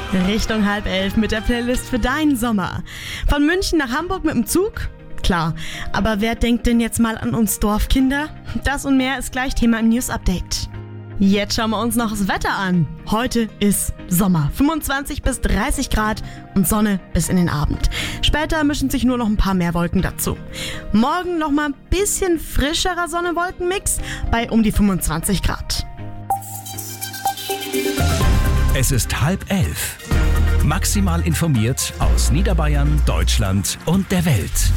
Richtung 10:30 mit der Playlist für deinen Sommer. Von München nach Hamburg mit dem Zug? Klar, aber wer denkt denn jetzt mal an uns Dorfkinder? Das und mehr ist gleich Thema im News Update. Jetzt schauen wir uns noch das Wetter an. Heute ist Sommer, 25 bis 30 Grad und Sonne bis in den Abend. Später mischen sich nur noch ein paar mehr Wolken dazu. Morgen nochmal ein bisschen frischerer Sonne-Wolken-Mix bei um die 25 Grad. Es ist 10:30. Maximal informiert aus Niederbayern, Deutschland und der Welt.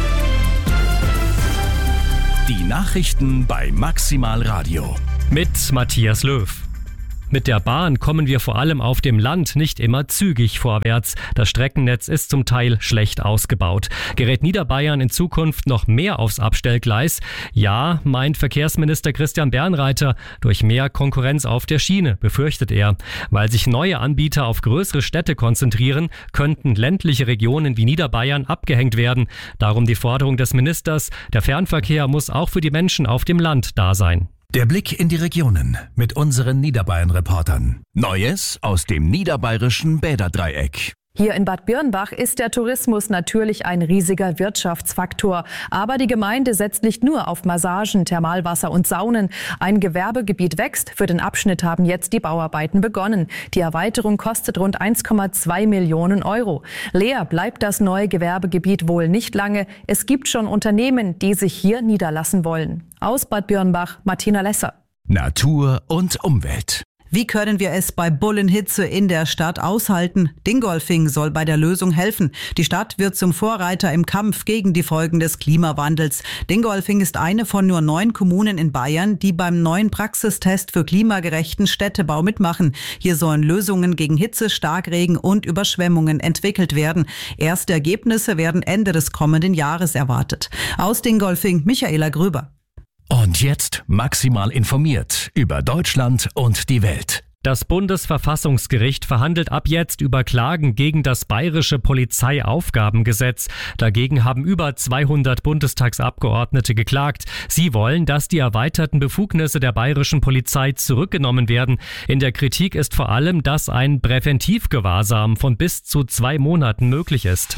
Die Nachrichten bei Maximal Radio. Mit Matthias Löw. Mit der Bahn kommen wir vor allem auf dem Land nicht immer zügig vorwärts. Das Streckennetz ist zum Teil schlecht ausgebaut. Gerät Niederbayern in Zukunft noch mehr aufs Abstellgleis? Ja, meint Verkehrsminister Christian Bernreiter. Durch mehr Konkurrenz auf der Schiene, befürchtet er. Weil sich neue Anbieter auf größere Städte konzentrieren, könnten ländliche Regionen wie Niederbayern abgehängt werden. Darum die Forderung des Ministers, der Fernverkehr muss auch für die Menschen auf dem Land da sein. Der Blick in die Regionen mit unseren Niederbayern-Reportern. Neues aus dem niederbayerischen Bäderdreieck. Hier in Bad Birnbach ist der Tourismus natürlich ein riesiger Wirtschaftsfaktor. Aber die Gemeinde setzt nicht nur auf Massagen, Thermalwasser und Saunen. Ein Gewerbegebiet wächst. Für den Abschnitt haben jetzt die Bauarbeiten begonnen. Die Erweiterung kostet rund 1,2 Millionen Euro. Leer bleibt das neue Gewerbegebiet wohl nicht lange. Es gibt schon Unternehmen, die sich hier niederlassen wollen. Aus Bad Birnbach, Martina Lesser. Natur und Umwelt. Wie können wir es bei Bullenhitze in der Stadt aushalten? Dingolfing soll bei der Lösung helfen. Die Stadt wird zum Vorreiter im Kampf gegen die Folgen des Klimawandels. Dingolfing ist eine von nur 9 Kommunen in Bayern, die beim neuen Praxistest für klimagerechten Städtebau mitmachen. Hier sollen Lösungen gegen Hitze, Starkregen und Überschwemmungen entwickelt werden. Erste Ergebnisse werden Ende des kommenden Jahres erwartet. Aus Dingolfing, Michaela Gröber. Und jetzt maximal informiert über Deutschland und die Welt. Das Bundesverfassungsgericht verhandelt ab jetzt über Klagen gegen das bayerische Polizeiaufgabengesetz. Dagegen haben über 200 Bundestagsabgeordnete geklagt. Sie wollen, dass die erweiterten Befugnisse der bayerischen Polizei zurückgenommen werden. In der Kritik ist vor allem, dass ein Präventivgewahrsam von bis zu 2 Monaten möglich ist.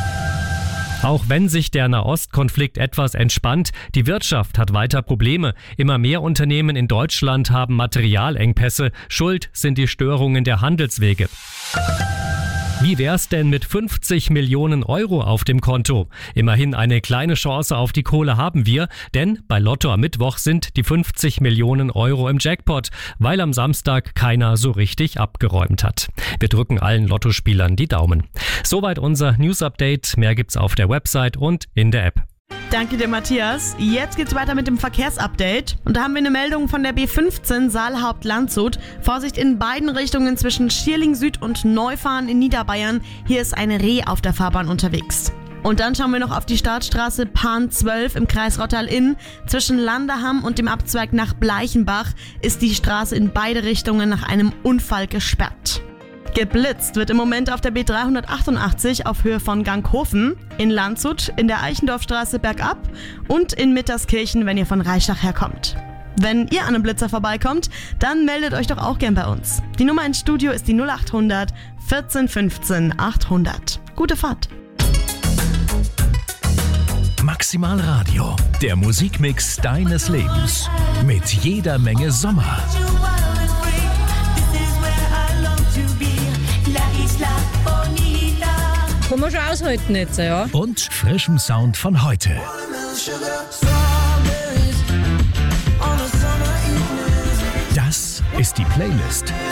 Auch wenn sich der Nahostkonflikt etwas entspannt, die Wirtschaft hat weiter Probleme. Immer mehr Unternehmen in Deutschland haben Materialengpässe. Schuld sind die Störungen der Handelswege. Wie wär's denn mit 50 Millionen Euro auf dem Konto? Immerhin eine kleine Chance auf die Kohle haben wir, denn bei Lotto am Mittwoch sind die 50 Millionen Euro im Jackpot, weil am Samstag keiner so richtig abgeräumt hat. Wir drücken allen Lottospielern die Daumen. Soweit unser News-Update. Mehr gibt's auf der Website und in der App. Danke dir, Matthias. Jetzt geht's weiter mit dem Verkehrsupdate. Und da haben wir eine Meldung von der B15 Saalhaupt-Landshut. Vorsicht in beiden Richtungen zwischen Schierling Süd und Neufahren in Niederbayern. Hier ist ein Reh auf der Fahrbahn unterwegs. Und dann schauen wir noch auf die Startstraße Pan 12 im Kreis Rottal-Inn. Zwischen Landerham und dem Abzweig nach Bleichenbach ist die Straße in beide Richtungen nach einem Unfall gesperrt. Geblitzt wird im Moment auf der B388 auf Höhe von Ganghofen, in Landshut, in der Eichendorfstraße bergab und in Mitterskirchen, wenn ihr von Reichach herkommt. Wenn ihr an einem Blitzer vorbeikommt, dann meldet euch doch auch gern bei uns. Die Nummer ins Studio ist die 0800 14 15 800. Gute Fahrt! Maximal Radio, der Musikmix deines Lebens. Mit jeder Menge Sommer. Kann man schon aushalten jetzt, ja. Und frischem Sound von heute. Das ist die Playlist